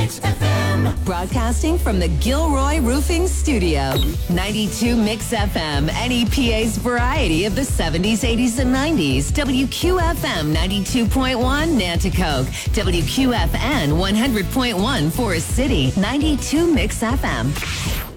Mix FM. Broadcasting from the Gilroy Roofing Studio. 92 Mix FM, NEPA's variety of the 70s, 80s, and 90s. WQFM 92.1 Nanticoke. WQFN 100.1 Forest City. 92 Mix FM.